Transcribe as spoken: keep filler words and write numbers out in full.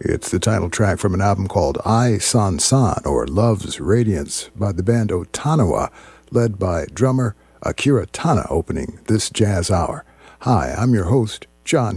It's the title track from an album called Ai San San, or Love's Radiance, by the band Otanawa, led by drummer Akira Tana, opening this jazz hour. Hi, I'm your host, John